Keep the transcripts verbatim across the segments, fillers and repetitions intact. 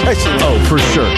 especially. Oh, for sure.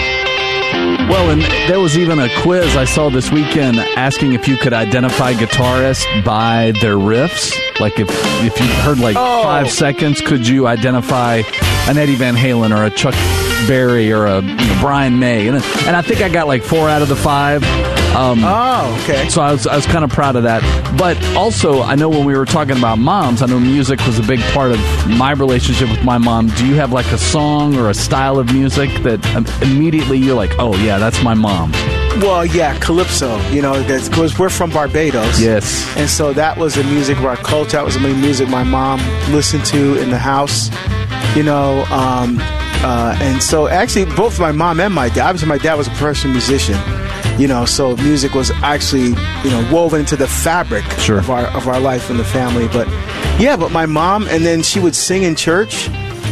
Well, and there was even a quiz I saw this weekend asking if you could identify guitarists by their riffs. Like if if you heard like oh. five seconds, could you identify an Eddie Van Halen or a Chuck Berry or a you know, Brian May? And, and I think I got like four out of the five. Um, oh, okay. So I was I was kind of proud of that. But also, I know when we were talking about moms, I know music was a big part of my relationship with my mom. Do you have like a song or a style of music that um, immediately you're like, oh yeah, that's my mom? Well, yeah, calypso. You know, because we're from Barbados. Yes. And so that was the music of our culture. That was the music my mom listened to in the house. You know, um, uh, and so actually both my mom and my dad, obviously my dad was a professional musician. You know, so music was actually, you know, woven into the fabric sure. of our of our life in the family. But yeah, but my mom, and then she would sing in church.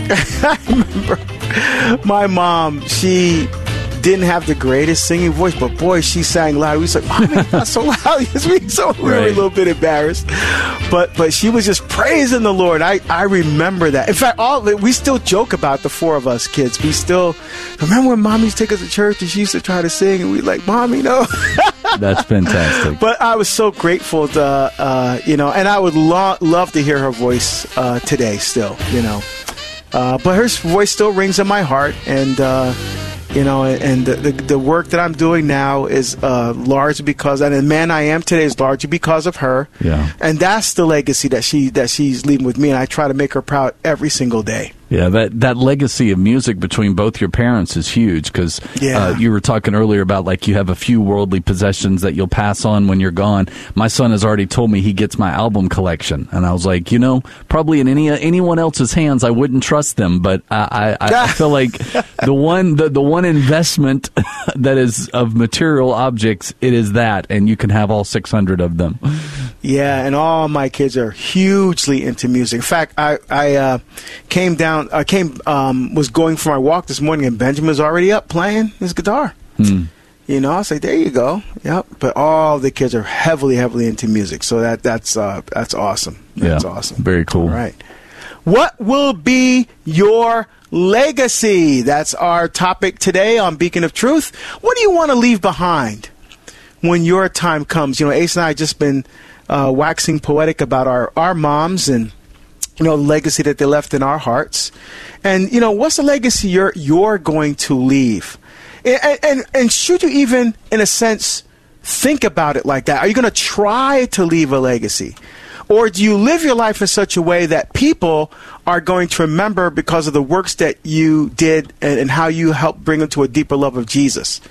I remember my mom, she didn't have the greatest singing voice, but boy, she sang loud. We was like, Mommy, not so loud. So we were right. a little bit embarrassed. But but she was just praising the Lord. I, I remember that. In fact, all we still joke about the four of us kids. We still remember when Mom used to take us to church and she used to try to sing, and we like, Mommy, no. That's fantastic. But I was so grateful to, uh, you know, and I would lo- love to hear her voice uh, today still, you know. Uh, but her voice still rings in my heart, and uh, you know, and the, the the work that I'm doing now is uh, largely because, and the man I am today is largely because of her. Yeah. And that's the legacy that she that she's leaving with me, and I try to make her proud every single day. Yeah, that, that legacy of music between both your parents is huge because yeah. uh, you were talking earlier about like you have a few worldly possessions that you'll pass on when you're gone. My son has already told me he gets my album collection, and I was like, you know, probably in any anyone else's hands, I wouldn't trust them, but I I, I feel like the one the, the one investment that is of material objects, it is that, and you can have all six hundred of them. Yeah, and all my kids are hugely into music. In fact, I I uh, came down. I came um, was going for my walk this morning, and Benjamin was already up playing his guitar. Hmm. You know, I was like, "There you go." Yep. But all the kids are heavily, heavily into music, so that that's uh, that's awesome. That's yeah, awesome. Very cool. All right. What will be your legacy? That's our topic today on Beacon of Truth. What do you want to leave behind when your time comes? You know, Ace and I have just been uh, waxing poetic about our our moms and, you know, the legacy that they left in our hearts. And, you know, what's the legacy you're you're going to leave? And, and, and should you even, in a sense, think about it like that? Are you going to try to leave a legacy? Or do you live your life in such a way that people are going to remember because of the works that you did and, and how you helped bring them to a deeper love of Jesus?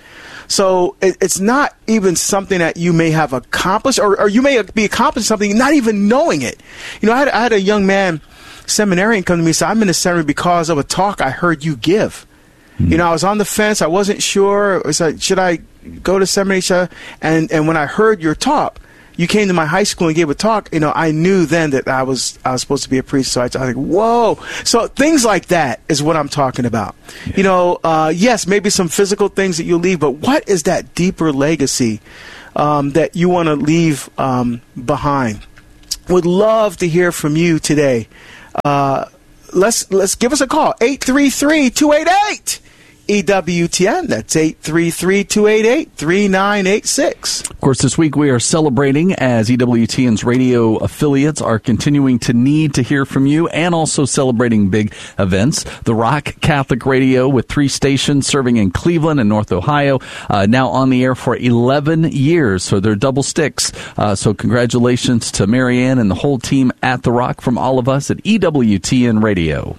So it, it's not even something that you may have accomplished, or, or you may be accomplishing something not even knowing it. You know, I had, I had a young man, seminarian, come to me and say, I'm in the seminary because of a talk I heard you give. Mm-hmm. You know, I was on the fence. I wasn't sure. I was like, should I go to seminary? And, and when I heard your talk, you came to my high school and gave a talk, you know, I knew then that I was I was supposed to be a priest. So I, I was like, whoa. So things like that is what I'm talking about. Yeah. You know, uh, yes, maybe some physical things that you leave, but what is that deeper legacy um, that you want to leave um, behind? Would love to hear from you today. Uh, let's let's give us a call, eight three three, two eight eight, E W T N. That's eight three three, two eight eight, three nine eight six. Of course, this week we are celebrating as E W T N's radio affiliates are continuing to need to hear from you, and also celebrating big events. The Rock Catholic Radio, with three stations serving in Cleveland and North Ohio, uh, now on the air for eleven years. So they're double sticks. Uh, so congratulations to Marianne and the whole team at The Rock from all of us at E W T N Radio.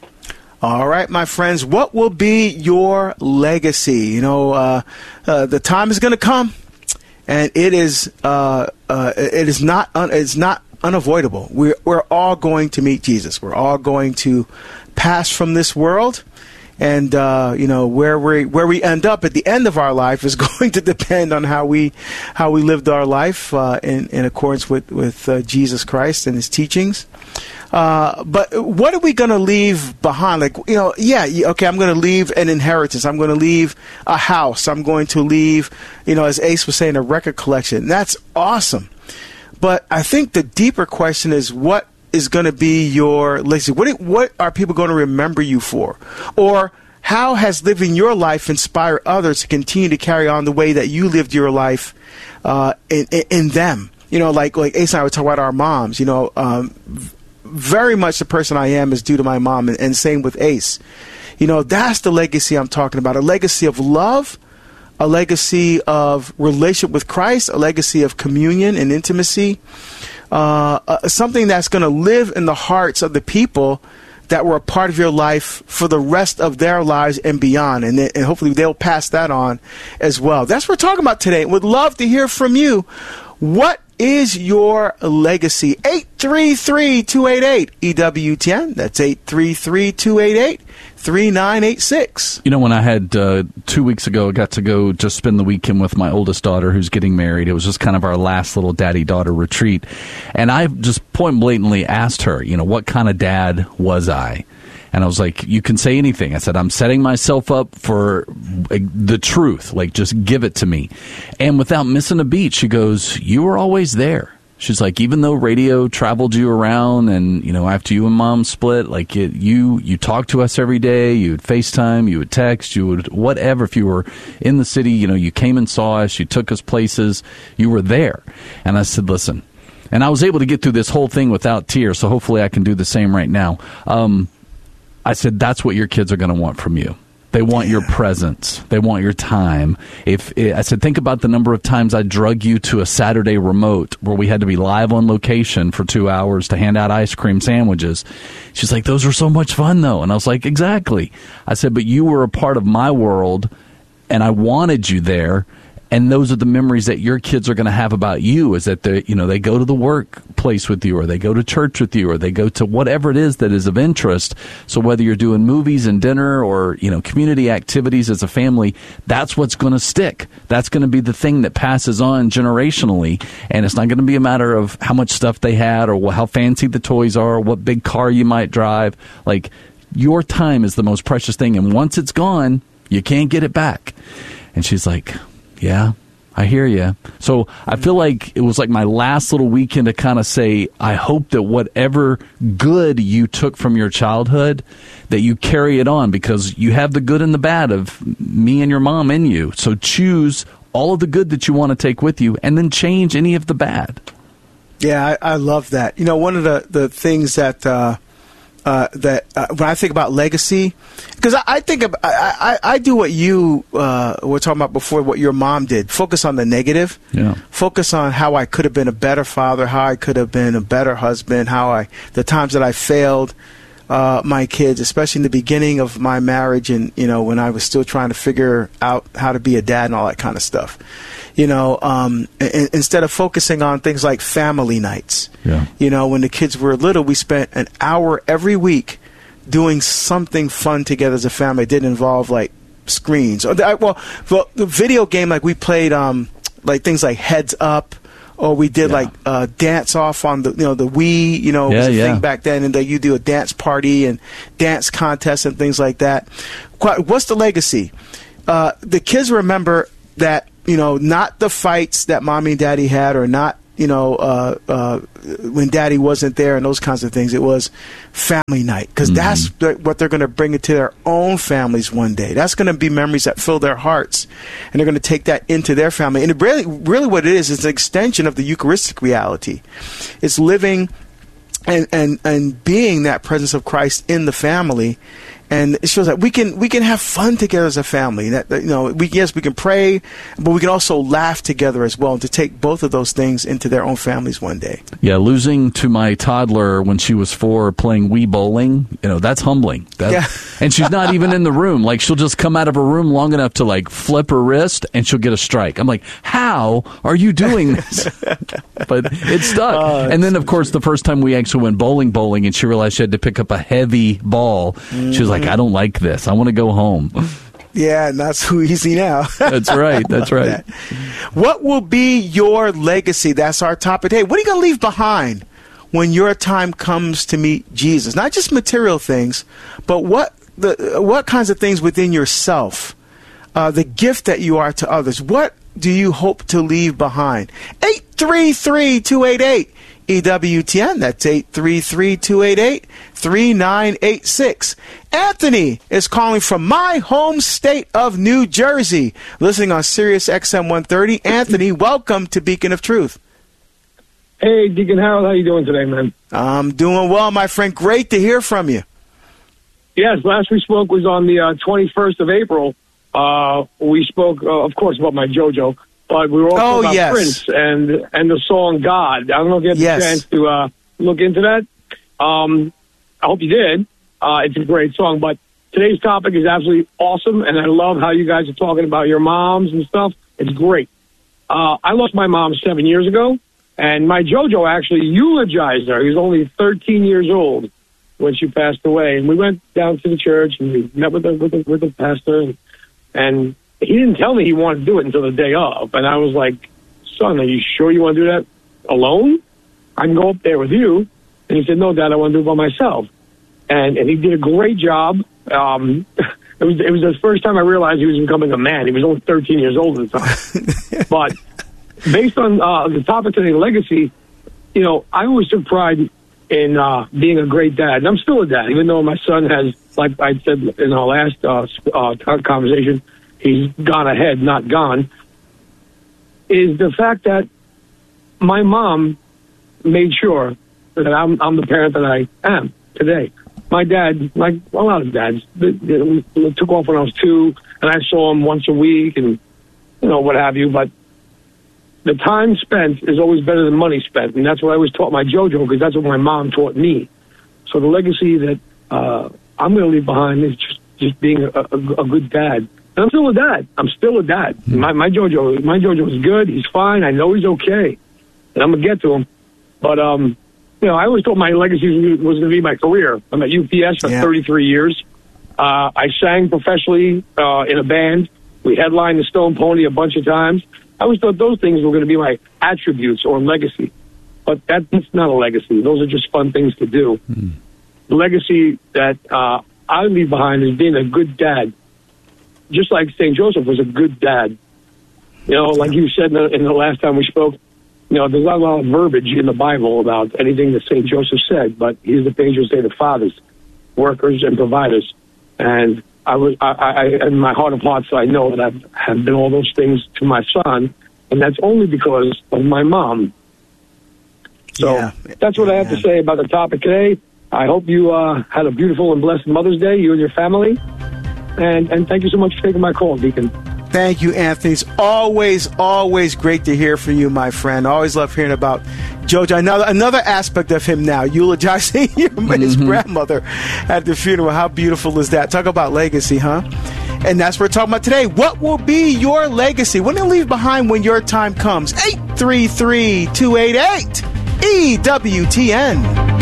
All right, my friends, what will be your legacy? You know, uh, uh, the time is going to come, and it is uh, uh, it is not un- it's not unavoidable. We're we're all going to meet Jesus. We're all going to pass from this world, and uh, you know, where we where we end up at the end of our life is going to depend on how we how we lived our life uh, in in accordance with with uh, Jesus Christ and His teachings. Uh, but what are we going to leave behind? Like, you know, yeah, okay, I'm going to leave an inheritance. I'm going to leave a house. I'm going to leave, you know, as Ace was saying, a record collection. That's awesome. But I think the deeper question is, what is going to be your legacy? What, what are people going to remember you for? Or how has living your life inspired others to continue to carry on the way that you lived your life uh, in, in, in them? You know, like like Ace and I would talk about our moms. You know, um, very much the person I am is due to my mom, and, and same with Ace. You know, that's the legacy I'm talking about, a legacy of love, a legacy of relationship with Christ, a legacy of communion and intimacy, uh, uh, something that's going to live in the hearts of the people that were a part of your life for the rest of their lives and beyond. And, and hopefully they'll pass that on as well. That's what we're talking about today. Would love to hear from you. What is your legacy? eight three three, two eight eight, E W T N. That's eight three three, two eight eight, three nine eight six. You know, when I had uh, two weeks ago, I got to go just spend the weekend with my oldest daughter who's getting married. It was just kind of our last little daddy-daughter retreat. And I just point blatantly asked her, you know, what kind of dad was I? And I was like, you can say anything. I said, I'm setting myself up for the truth. Like, just give it to me. And without missing a beat, she goes, you were always there. She's like, even though radio traveled you around and, you know, after you and mom split, like it, you, you talked to us every day, you would FaceTime, you would text, you would whatever. If you were in the city, you know, you came and saw us, you took us places, you were there. And I said, listen, and I was able to get through this whole thing without tears. So hopefully I can do the same right now. Um, I said, that's what your kids are going to want from you. They want your presence. They want your time. If I said, think about the number of times I drug you to a Saturday remote where we had to be live on location for two hours to hand out ice cream sandwiches. She's like, those were so much fun, though. And I was like, exactly. I said, but you were a part of my world, and I wanted you there. And those are the memories that your kids are going to have about you, is that they, you know, they go to the workplace with you, or they go to church with you, or they go to whatever it is that is of interest. So whether you're doing movies and dinner or, you know, community activities as a family, that's what's going to stick. That's going to be the thing that passes on generationally. And it's not going to be a matter of how much stuff they had or how fancy the toys are or what big car you might drive. Like, your time is the most precious thing. And once it's gone, you can't get it back. And she's like, yeah, I hear you. So I feel like it was like my last little weekend to kind of say, I hope that whatever good you took from your childhood, that you carry it on, because you have the good and the bad of me and your mom in you. So choose all of the good that you want to take with you and then change any of the bad. Yeah, I, I love that. You know, one of the, the things that uh, uh, that uh, when I think about legacy, because I, I think of, I, I, I do what you uh, were talking about before, what your mom did. Focus on the negative. Yeah. Focus on how I could have been a better father, how I could have been a better husband, how I the times that I failed uh, my kids, especially in the beginning of my marriage, and you know when I was still trying to figure out how to be a dad and all that kind of stuff. You know, um, in, instead of focusing on things like family nights. Yeah. You know, when the kids were little, we spent an hour every week doing something fun together as a family. It didn't involve like screens. Or the, well, well, the video game, like we played, um, like things like Heads Up, or we did yeah. like uh, dance off on the you know the Wii. You know, yeah, it was a yeah. thing back then, and then you do a dance party and dance contests and things like that. What's the legacy? Uh, the kids remember that. You know, not the fights that mommy and daddy had, or not, you know, uh, uh, when daddy wasn't there and those kinds of things. It was family night, because mm-hmm. that's the, what they're going to bring into their own families one day. That's going to be memories that fill their hearts, and they're going to take that into their family. And it really, really what it is, is an extension of the Eucharistic reality. It's living and, and, and being that presence of Christ in the family. And it shows that we can we can have fun together as a family. That, that you know, we yes we can pray, but we can also laugh together as well. And to take both of those things into their own families one day. Yeah, losing to my toddler when she was four playing Wii bowling, you know, that's humbling. That, yeah. And she's not even in the room. Like, she'll just come out of her room long enough to like flip her wrist and she'll get a strike. I'm like, how are you doing this? But it stuck. Oh, and then of course the first time we actually went bowling bowling and she realized she had to pick up a heavy ball, mm-hmm. she was like, I don't like this. I want to go home. Yeah, not so easy now. That's right. That's right. What will be your legacy? That's our topic today. What are you going to leave behind when your time comes to meet Jesus? Not just material things, but what the what kinds of things within yourself, uh, the gift that you are to others. What do you hope to leave behind? eight three three, two eight eight E W T N. That's eight three three, two eight eight, three nine eight six. Anthony is calling from my home state of New Jersey, listening on Sirius X M one thirty. Anthony, welcome to Beacon of Truth. Hey, Deacon Harold, how you doing today, man? I'm doing well, my friend. Great to hear from you. Yes, last we spoke was on the uh, twenty-first of April. Uh, we spoke, uh, of course, about my JoJo, but we were also oh, about yes. Prince and and the song God. I don't know if you had yes. the chance to uh, look into that. Um, I hope you did. Uh, it's a great song, but today's topic is absolutely awesome, and I love how you guys are talking about your moms and stuff. It's great. Uh, I lost my mom seven years ago. And my JoJo actually eulogized her. He was only thirteen years old when she passed away. And we went down to the church and we met with the, with the, with the pastor. And, and he didn't tell me he wanted to do it until the day of. And I was like, son, are you sure you want to do that alone? I can go up there with you. And he said, no, Dad, I want to do it by myself. And, and he did a great job. Um, it was it was the first time I realized he was becoming a man. He was only thirteen years old at the time. But based on uh, the topic today, legacy, you know, I always took pride in uh, being a great dad. And I'm still a dad, even though my son has, like I said in our last uh, uh, conversation, he's gone ahead, not gone, is the fact that my mom made sure that I'm, I'm the parent that I am today. My dad, like a lot of dads, they, they took off when I was two, and I saw him once a week and, you know, what have you, but the time spent is always better than money spent, and that's what I always taught my JoJo, because that's what my mom taught me. So the legacy that uh, I'm going to leave behind is just, just being a, a, a good dad. And I'm still a dad. I'm still a dad. Mm-hmm. My, my JoJo, my JoJo is good. He's fine. I know he's okay, and I'm going to get to him. But um, you know, I always thought my legacy was going to be my career. I'm at U P S for yeah. thirty-three years. Uh, I sang professionally uh, in a band. We headlined the Stone Pony a bunch of times. I always thought those things were going to be my attributes or legacy. But that, that's not a legacy. Those are just fun things to do. Mm. The legacy that uh, I leave behind is being a good dad. Just like Saint Joseph was a good dad. You know, like you said in the, in the last time we spoke, you know, there's not a lot of verbiage in the Bible about anything that Saint Joseph said, but he's the patron saint of fathers, workers, and providers. And I was, I, I, in my heart of hearts, I know that I've have been all those things to my son, and that's only because of my mom. So yeah. that's what yeah. I have to say about the topic today. I hope you uh, had a beautiful and blessed Mother's Day, you and your family. And, and thank you so much for taking my call, Deacon. Thank you, Anthony. It's always, always great to hear from you, my friend. Always love hearing about JoJo. Another, another aspect of him now, eulogizing his mm-hmm. grandmother at the funeral. How beautiful is that? Talk about legacy, huh? And that's what we're talking about today. What will be your legacy? What do you leave behind when your time comes? eight three three, two eight eight, E W T N.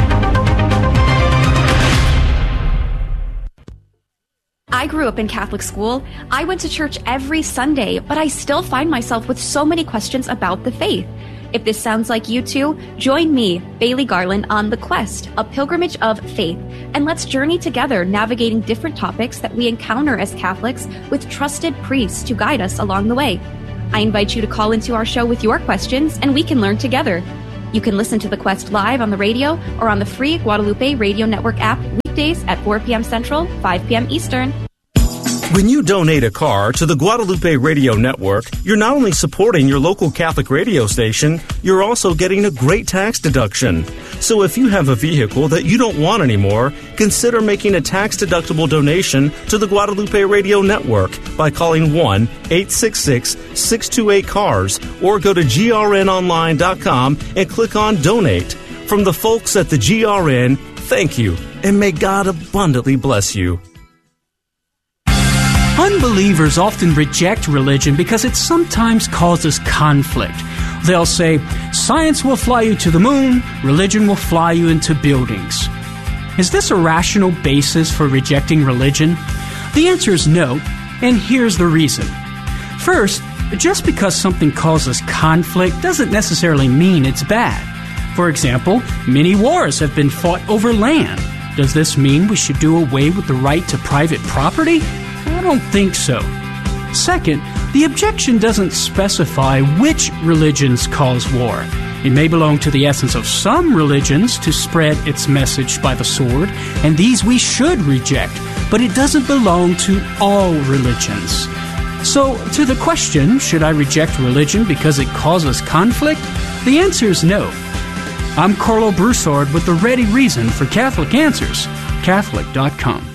I grew up in Catholic school. I went to church every Sunday, but I still find myself with so many questions about the faith. If this sounds like you too, join me, Bailey Garland, on The Quest, a pilgrimage of faith, and let's journey together navigating different topics that we encounter as Catholics with trusted priests to guide us along the way. I invite you to call into our show with your questions, and we can learn together. You can listen to The Quest live on the radio or on the free Guadalupe Radio Network app weekdays at four p.m. Central, five p.m. Eastern. When you donate a car to the Guadalupe Radio Network, you're not only supporting your local Catholic radio station, you're also getting a great tax deduction. So if you have a vehicle that you don't want anymore, consider making a tax-deductible donation to the Guadalupe Radio Network by calling one eight six six, six two eight, C A R S or go to G R N online dot com and click on Donate. From the folks at the G R N, thank you, and may God abundantly bless you. Unbelievers often reject religion because it sometimes causes conflict. They'll say, science will fly you to the moon, religion will fly you into buildings. Is this a rational basis for rejecting religion? The answer is no, and here's the reason. First, just because something causes conflict doesn't necessarily mean it's bad. For example, many wars have been fought over land. Does this mean we should do away with the right to private property? I don't think so. Second, the objection doesn't specify which religions cause war. It may belong to the essence of some religions to spread its message by the sword, and these we should reject, but it doesn't belong to all religions. So, to the question, should I reject religion because it causes conflict? The answer is no. I'm Carlo Broussard with the ready reason for Catholic Answers, Catholic dot com.